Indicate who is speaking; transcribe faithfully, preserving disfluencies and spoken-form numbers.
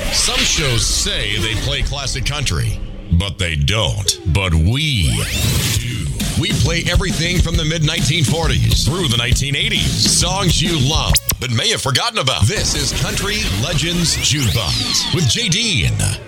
Speaker 1: Some shows say they play classic country, but they don't. But we do. We play everything from the mid nineteen forties through the nineteen eighties. Songs you love, but may have forgotten about. This is Country Legends Jukebox with J D.